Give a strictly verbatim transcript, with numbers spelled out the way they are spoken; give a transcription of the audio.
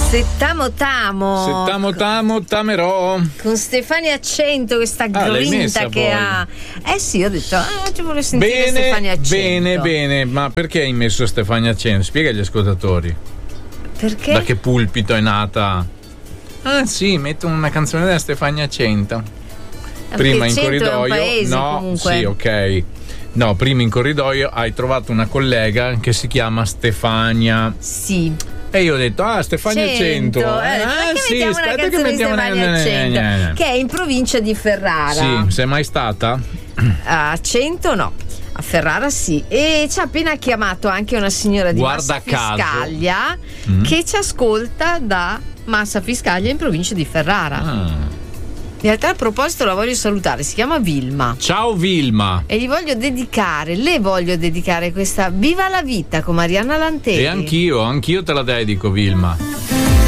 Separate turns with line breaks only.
Se tamo tamo.
Se tamo tamo tamerò.
Con Stefania Cento, questa
Ah, l'hai
grinta
messa
che
poi.
ha. Eh sì, ho detto, ah, ci vuole sentire
Bene,
Stefania Cento.
bene, bene. Ma perché hai messo Stefania Cento? Spiega agli ascoltatori.
Perché?
Da che pulpito è nata? Ah sì, metto una canzone della Stefania Cento. Prima in
Cento è un
corridoio.
paese,
no,
comunque.
sì, ok. No, prima in corridoio hai trovato una collega che si chiama Stefania.
Sì.
E io ho detto, ah, Stefania Cento.
Eh,
ah,
perché
sì,
mettiamo una
aspetta che
canzone di
mettiamo
Stefania
una...
Cento, che è in provincia di Ferrara.
Sì, sei mai stata?
A Cento no, a Ferrara sì. E ci ha appena chiamato anche una signora di
Guarda
Massa
caso.
Fiscaglia
Mm.
che ci ascolta da Massa Fiscaglia in provincia di Ferrara.
Ah.
In realtà a proposito la voglio salutare, si chiama Vilma.
Ciao Vilma.
E gli voglio dedicare, le voglio dedicare questa Viva la vita con Marianna Lanteri.
E anch'io, anch'io te la dedico, Vilma.